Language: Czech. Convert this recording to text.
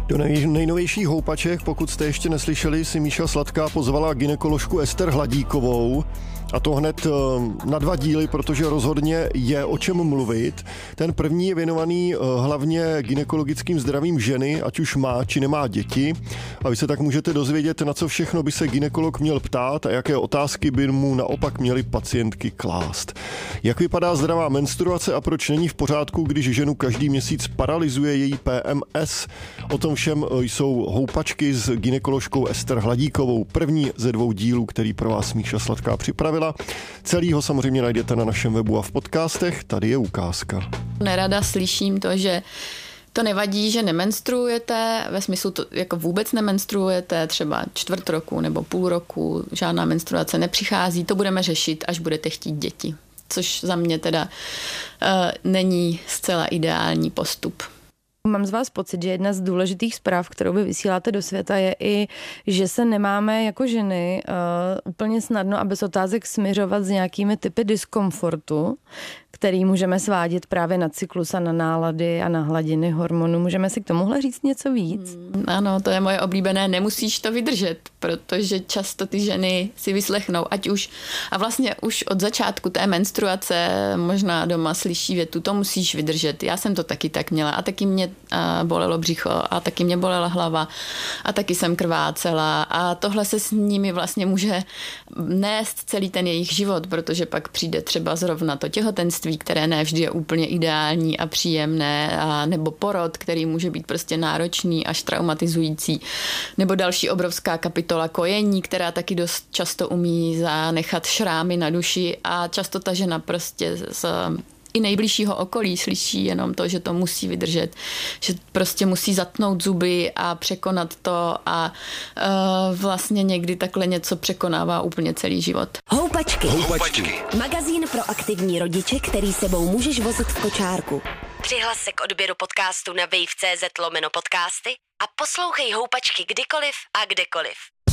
Do nejnovějších houpaček, pokud jste ještě neslyšeli, si Míša Sladká pozvala gynekoložku Ester Hladíkovou. A to hned na 2 díly, protože rozhodně je o čem mluvit. Ten první je věnovaný hlavně gynekologickým zdravím ženy, ať už má či nemá děti. A vy se tak můžete dozvědět, na co všechno by se gynekolog měl ptát a jaké otázky by mu naopak měly pacientky klást. Jak vypadá zdravá menstruace a proč není v pořádku, když ženu každý měsíc paralyzuje její PMS. O tom všem jsou houpačky s gynekoložkou Ester Hladíkovou. První ze 2 dílů, který pro vás Míša Sladká připravila. Celýho samozřejmě najdete na našem webu a v podcastech. Tady je ukázka. Nerada slyším to, že to nevadí, že nemenstruujete, ve smyslu to jako vůbec nemenstruujete, třeba 1/4 roku nebo půl roku, žádná menstruace nepřichází, to budeme řešit, až budete chtít děti. Což za mě teda není zcela ideální postup. Mám z vás pocit, že jedna z důležitých zpráv, kterou vy vysíláte do světa, je i, že se nemáme jako ženy úplně snadno a bez otázek smiřovat s nějakými typy diskomfortu, který můžeme svádět právě na cyklus a na nálady a na hladiny hormonů. Můžeme si k tomuhle říct něco víc? Ano, to je moje oblíbené, nemusíš to vydržet, protože často ty ženy si vyslechnou, ať už, a vlastně už od začátku té menstruace možná doma slyší větu, to musíš vydržet. Já jsem to taky tak měla a taky mě bolelo břicho a taky mě bolela hlava a taky jsem krvácela a tohle se s nimi vlastně může nést celý ten jejich život, protože pak přijde třeba zrovna to těhotenství, které ne vždy je úplně ideální a příjemné, nebo porod, který může být prostě náročný až traumatizující, nebo další obrovská kapitola kojení, která taky dost často umí zanechat šrámy na duši a často ta žena prostě i nejbližšího okolí slyší jenom to, že to musí vydržet, že prostě musí zatnout zuby a překonat to a vlastně někdy takhle něco překonává úplně celý život. Houpačky. Magazín pro aktivní rodiče, který sebou můžeš vozit v kočárku. Přihlas se k odběru podcastu na wave.cz/podcasty a poslouchej Houpačky kdykoliv a kdekoliv.